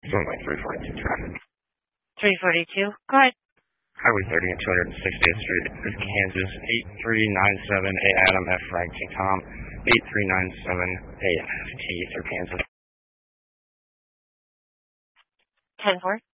Runway 342 traffic. 342, go ahead. Highway 30 and 260th Street, Kansas, 8397 A Adam F. Frank T. Tom, 8397 A F T through Kansas. 10-4.